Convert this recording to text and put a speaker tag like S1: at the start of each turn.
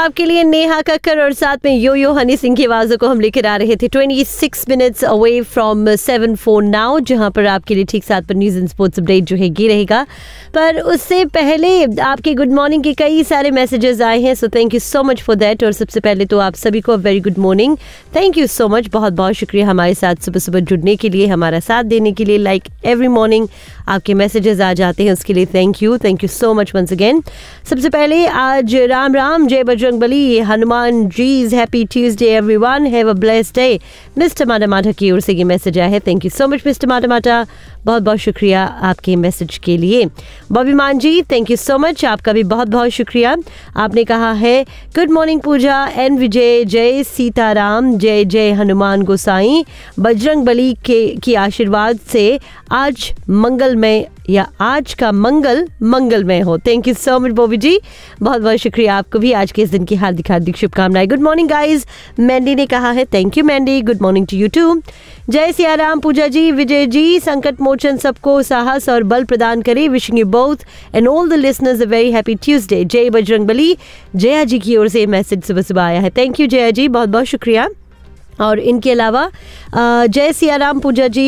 S1: आपके लिए नेहा कक्कर और साथ में यो यो हनी सिंह की आवाज़ों को हम लेकर आ रहे थे 26 मिनट्स अवे फ्रॉम 7:04 नाउ, जहां पर आपके लिए ठीक 7 पर न्यूज़ एंड स्पोर्ट्स अपडेट जो है ये रहेगा। पर उससे पहले आपके गुड मॉर्निंग के कई सारे मैसेजेस आए हैं, so thank you so much for that. और सबसे पहले तो आप सभी को very good morning, thank you so much, बहुत बहुत शुक्रिया हमारे साथ सुबह सुबह जुड़ने के लिए, हमारा साथ देने के लिए। लाइक एवरी मॉर्निंग आपके मैसेजेस आ जाते हैं, उसके लिए thank you so much once again. सबसे पहले आज राम राम, जय Bajrangbali, Hanuman जीज, happy Tuesday everyone, have a blessed day. Mister माटा की ओर से ये मैसेज आया है, thank you so much mister माटा, बहुत बहुत शुक्रिया आपके मैसेज के लिए। बॉबी मान जी, थैंक यू सो मच, आपका भी बहुत बहुत शुक्रिया। आपने कहा है गुड मॉर्निंग पूजा एन विजय, जय सीताराम, जय जय हनुमान गोसाई, बजरंगबली की आशीर्वाद से आज मंगलमय या आज का मंगलमय हो। Thank you so much Bobby जी, बहुत बहुत शुक्रिया आपको भी आज के इस दिन की हार्दिक शुभकामनाएं। गुड मॉर्निंग गाइज, मैंडी ने कहा है, thank you Mandy, good morning to you to. जय सिया राम पूजा जी, विजय जी, संकट मोचन सबको साहस और बल प्रदान करे, wishing you both and all the listeners a very happy Tuesday, जय बजरंगबली। जया जी की ओर से मैसेज सुबह सुबह आया है, थैंक यू जया जी, बहुत बहुत शुक्रिया। और इनके अलावा जय सिया राम पूजा जी,